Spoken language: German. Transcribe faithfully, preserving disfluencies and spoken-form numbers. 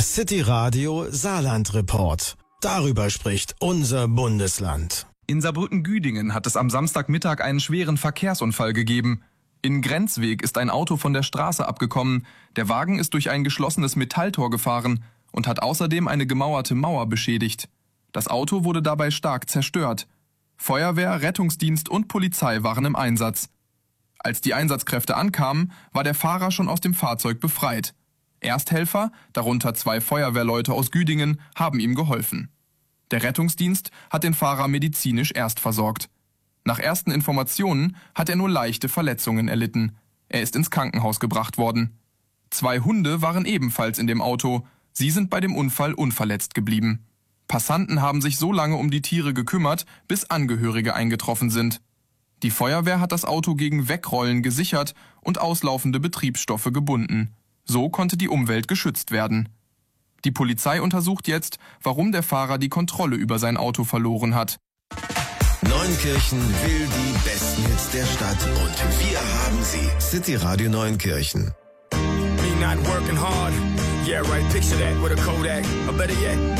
Der City Radio Saarland Report. Darüber spricht unser Bundesland. In Saarbrücken-Güdingen hat es am Samstagmittag einen schweren Verkehrsunfall gegeben. In Grenzweg ist ein Auto von der Straße abgekommen. Der Wagen ist durch ein geschlossenes Metalltor gefahren und hat außerdem eine gemauerte Mauer beschädigt. Das Auto wurde dabei stark zerstört. Feuerwehr, Rettungsdienst und Polizei waren im Einsatz. Als die Einsatzkräfte ankamen, war der Fahrer schon aus dem Fahrzeug befreit. Ersthelfer, darunter zwei Feuerwehrleute aus Güdingen, haben ihm geholfen. Der Rettungsdienst hat den Fahrer medizinisch erst versorgt. Nach ersten Informationen hat er nur leichte Verletzungen erlitten. Er ist ins Krankenhaus gebracht worden. Zwei Hunde waren ebenfalls in dem Auto. Sie sind bei dem Unfall unverletzt geblieben. Passanten haben sich so lange um die Tiere gekümmert, bis Angehörige eingetroffen sind. Die Feuerwehr hat das Auto gegen Wegrollen gesichert und auslaufende Betriebsstoffe gebunden. So konnte die Umwelt geschützt werden. Die Polizei untersucht jetzt, warum der Fahrer die Kontrolle über sein Auto verloren hat. Neunkirchen will die besten Hits der Stadt und wir haben sie. City Radio Neunkirchen. Me not working hard. Yeah, right. Picture that with a Kodak. Or better yet,